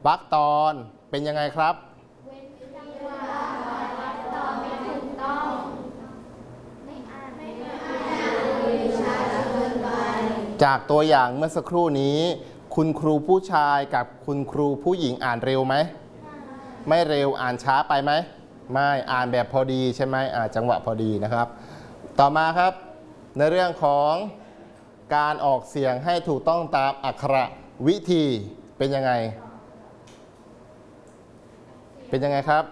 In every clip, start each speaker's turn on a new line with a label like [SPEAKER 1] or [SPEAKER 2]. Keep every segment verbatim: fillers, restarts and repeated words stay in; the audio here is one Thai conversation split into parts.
[SPEAKER 1] วรรคตอนเป็นยังไงครับจากตัวอย่างเมื่อสักครู่นี้คุณครูผู้ชายกับคุณครูผู้หญิงอ่านเร็วไหมไม่เร็วอ่านช้าไปไหมไม่อ่านแบบพอดีใช่ไหมอ่านจังหวะพอดีนะครับต่อมาครับในเรื่องของการออกเสียงให้ถูกต้องตามอักขระวิธีเป็นยังไงเป็นยังไงครับ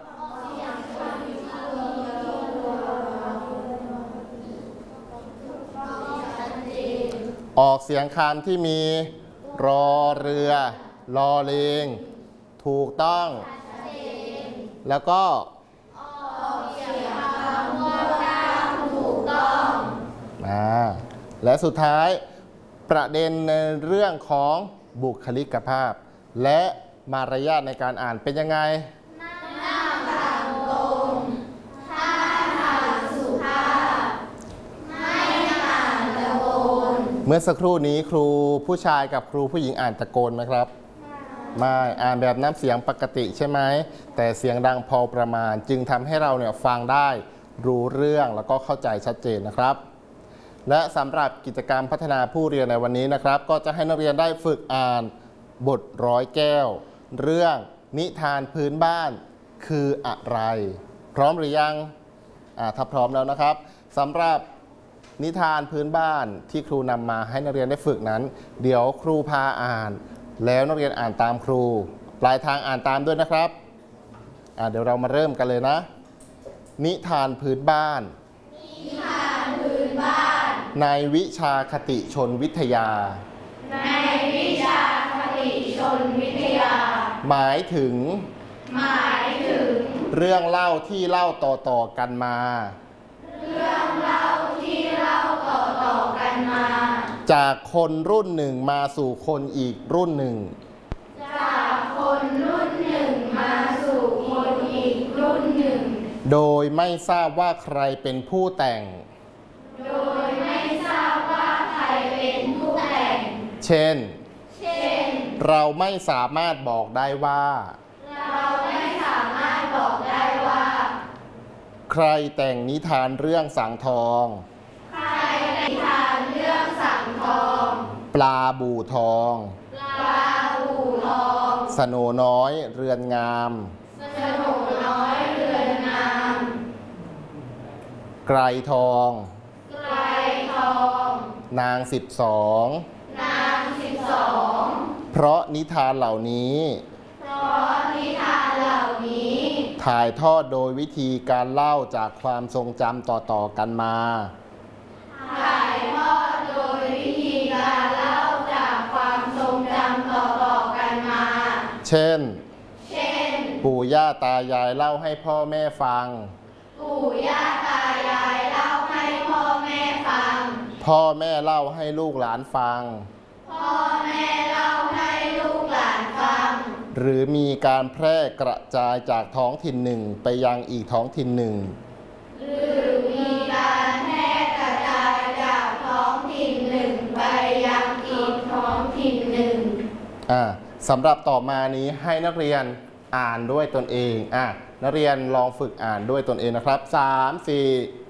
[SPEAKER 1] ออกเสียงคำที่มีรอเรือรอเลงถูกต้องแล้วก็ออกเสียงคำว่าก้ามถูกต้องอ่าและสุดท้ายประเด็นในเรื่องของบุคลิกภาพและมารยาทในการอ่านเป็นยังไงหน้าตาตรงท่าทางสุภาพไม่อ่านตะโกนเมื่อสักครู่นี้ครูผู้ชายกับครูผู้หญิงอ่านตะโกนไหมครับไม่อ่านแบบน้ำเสียงปกติใช่ไหมแต่เสียงดังพอประมาณจึงทำให้เราเนี่ยฟังได้รู้เรื่องแล้วก็เข้าใจชัดเจนนะครับและสำหรับกิจกรรมพัฒนาผู้เรียนในวันนี้นะครับก็จะให้นักเรียนได้ฝึกอ่านบทร้อยแก้วเรื่องนิทานพื้นบ้านคืออะไรพร้อมหรือยังอ่าถ้าพร้อมแล้วนะครับสำหรับนิทานพื้นบ้านที่ครูนำมาให้นักเรียนได้ฝึกนั้นเดี๋ยวครูพาอ่านแล้วนักเรียนอ่านตามครูปลายทางอ่านตามด้วยนะครับอ่าเดี๋ยวเรามาเริ่มกันเลยนะนิทานพื้นบ้านนิทานพื้นบ้านในวิชาคติชนวิทยาในวิชาคติชนวิทยาหมายถึงหมายถึงเรื่องเล่าที่เล่าต่อๆกันมาเรื่องเล่าที่เล่าต่อๆกันมาจากคนรุ่นหนึ่งมาสู่คนอีกรุ่นหนึ่งจากคนรุ่นหนึ่งมาสู่คนอีกรุ่นหนึ่งโดยไม่ทราบว่าใครเป็นผู้แต่งโดยไม่ทราบว่าใครเป็นผู้แต่งเช่นเช่นเราไม่สามารถบอกได้ว่าเราไม่สามารถบอกได้ว่าใครแต่งนิทานเรื่องสังทองใครแต่งนิทานเรื่องสังทองปลาบู่ทองปลาบู่ทองสโหน่น้อยเรือนงามสโหน่น้อยเรือนงามไกรทองไกรทองนางสิบสองนางสิบสองเพราะนิทานเหล่านี้เพราะนิทานเหล่านี้ถ่ายทอดโดยวิธีการเล่าจากความทรงจำต่อๆกันมาถ่ายทอดโดยวิธีการเล่าจากความทรงจำต่อๆกันมาเช่นเช่นปู่ย่าตายายเล่าให้พ่อแม่ฟังปู่ย่าตายายเล่าให้พ่อแม่ฟังพ่อแม่เล่าให้ลูกหลานฟังพ่อแม่เล่าให้ลูกหลานฟังหรือมีการแพร่กระจายจากท้องถิ่นหนึ่งไปยังอีกท้องถิ่นหนึ่งหรือมีการแพร่กระจายจากท้องถิ่นหนึ่งไปยังอีกท้องถิ่นหนึ่งอ่าสำหรับต่อมานี้ให้นักเรียนอ่านด้วยตนเองอ่ะนักเรียนลองฝึกอ่านด้วยตนเองนะครับสาม สี่